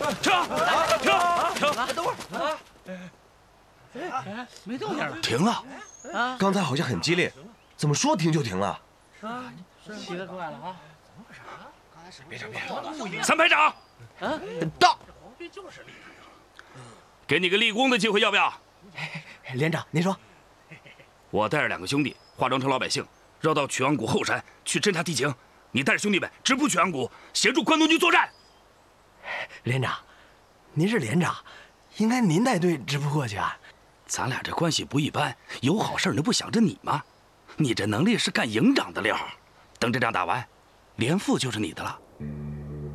等会儿没动静了。 停了。啊，刚才好像很激烈，怎么说停就停了？ 起得出来了啊！ 别吵别吵！ 三排长， 到。 给你个立功的机会，要不要？ 连长，您说。 我带着2个兄弟，化妆成老百姓，绕到曲阳谷后山去侦察敌情。你带着兄弟们直扑曲阳谷，协助关东军作战。 连长，您是连长，应该您带队直扑过去啊。 咱俩这关系不一般，有好事那不想着你吗？你这能力是干营长的料，等这仗打完，连副就是你的了。